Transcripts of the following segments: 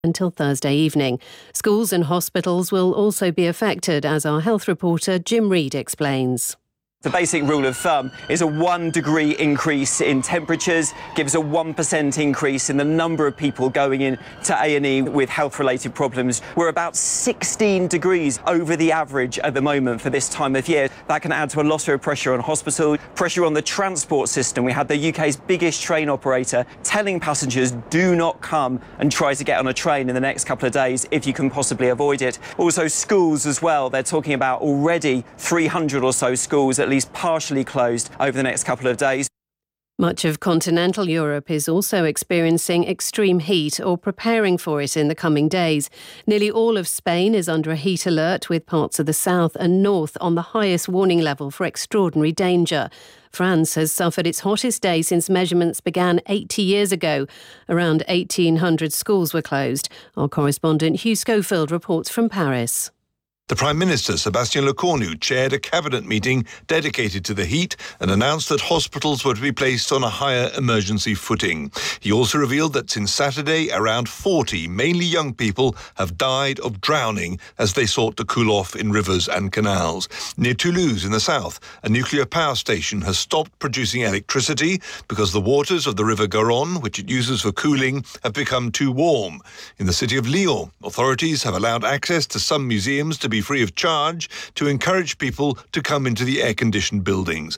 until Thursday evening. Schools and hospitals will also be affected, as our health reporter Jim Reid explains. The basic rule of thumb is a 1 degree increase in temperatures gives a 1% increase in the number of people going in to A&E with health-related problems. We're about 16 degrees over the average at the moment for this time of year. That can add to a lot of pressure on hospitals, pressure on the transport system. We had the UK's biggest train operator telling passengers do not come and try to get on a train in the next couple of days if you can possibly avoid it. Also schools as well. They're talking about already 300 or so schools at least partially closed over the next couple of days. Much of continental Europe is also experiencing extreme heat or preparing for it in the coming days. Nearly all of Spain is under a heat alert, with parts of the south and north on the highest warning level for extraordinary danger. France has suffered its hottest day since measurements began 80 years ago. Around 1,800 schools were closed. Our correspondent Hugh Schofield reports from Paris. The Prime Minister, Sébastien Lecornu, chaired a cabinet meeting dedicated to the heat and announced that hospitals were to be placed on a higher emergency footing. He also revealed that since Saturday, around 40, mainly young people, have died of drowning as they sought to cool off in rivers and canals. Near Toulouse in the south, a nuclear power station has stopped producing electricity because the waters of the River Garonne, which it uses for cooling, have become too warm. In the city of Lyon, authorities have allowed access to some museums to be free of charge to encourage people to come into the air-conditioned buildings.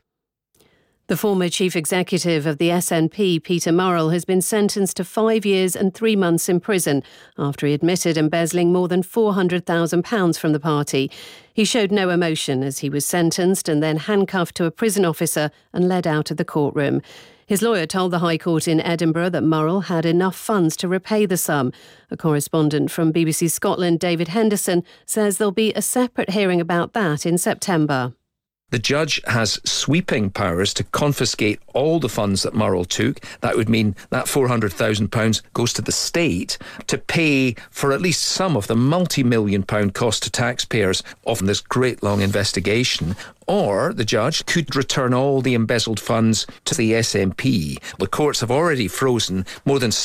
The former chief executive of the SNP, Peter Murrell, has been sentenced to 5 years and 3 months in prison after he admitted embezzling more than £400,000 from the party. He showed no emotion as he was sentenced and then handcuffed to a prison officer and led out of the courtroom. His lawyer told the High Court in Edinburgh that Murrell had enough funds to repay the sum. A correspondent from BBC Scotland, David Henderson, says there'll be a separate hearing about that in September. The judge has sweeping powers to confiscate all the funds that Murrell took. That would mean that £400,000 goes to the state to pay for at least some of the multi-million-pound cost to taxpayers of this great long investigation. Or the judge could return all the embezzled funds to the SNP. The courts have already frozen more than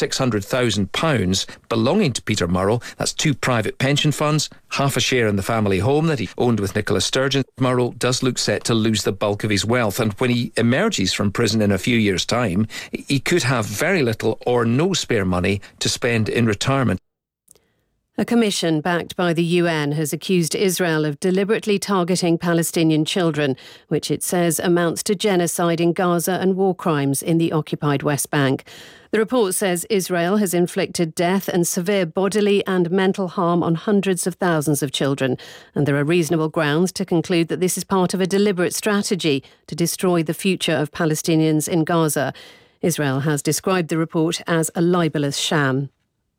£600,000 belonging to Peter Murrell. That's 2 private pension funds, half a share in the family home that he owned with Nicola Sturgeon. Murrell does look set to lose the bulk of his wealth, and when he emerges from prison in a few years' time, he could have very little or no spare money to spend in retirement. A commission backed by the UN has accused Israel of deliberately targeting Palestinian children, which it says amounts to genocide in Gaza and war crimes in the occupied West Bank. The report says Israel has inflicted death and severe bodily and mental harm on hundreds of thousands of children, and there are reasonable grounds to conclude that this is part of a deliberate strategy to destroy the future of Palestinians in Gaza. Israel has described the report as a libelous sham.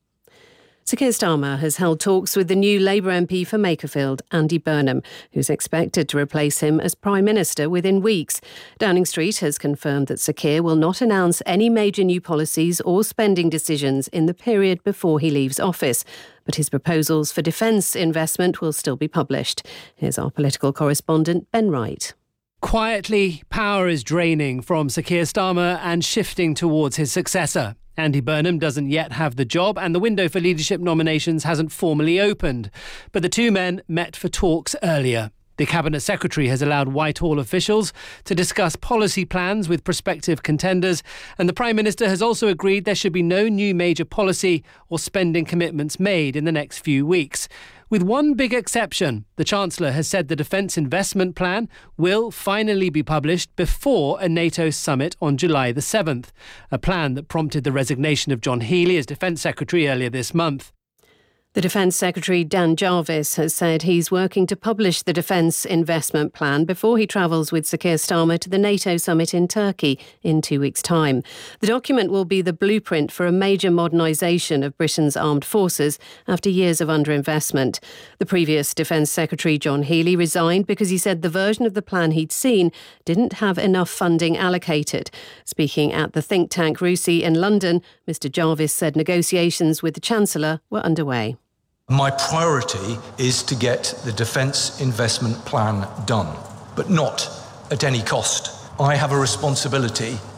Sir Keir Starmer has held talks with the new Labour MP for Makerfield, Andy Burnham, who's expected to replace him as Prime Minister within weeks. Downing Street has confirmed that Sir Keir will not announce any major new policies or spending decisions in the period before he leaves office, but his proposals for defence investment will still be published. Here's our political correspondent, Ben Wright. Quietly, power is draining from Sir Keir Starmer and shifting towards his successor. Andy Burnham doesn't yet have the job and the window for leadership nominations hasn't formally opened. But the two men met for talks earlier. The Cabinet Secretary has allowed Whitehall officials to discuss policy plans with prospective contenders, and the Prime Minister has also agreed there should be no new major policy or spending commitments made in the next few weeks. With one big exception, the Chancellor has said the Defence Investment Plan will finally be published before a NATO summit on July the 7th, a plan that prompted the resignation of John Healey as Defence Secretary earlier this month. The Defence Secretary Dan Jarvis has said he's working to publish the Defence Investment Plan before he travels with Sir Keir Starmer to the NATO summit in Turkey in 2 weeks' time. The document will be the blueprint for a major modernisation of Britain's armed forces after years of underinvestment. The previous Defence Secretary, John Healey, resigned because he said the version of the plan he'd seen didn't have enough funding allocated. Speaking at the think tank RUSI in London, Mr Jarvis said negotiations with the Chancellor were underway. My priority is to get the Defence Investment Plan done, but not at any cost. I have a responsibility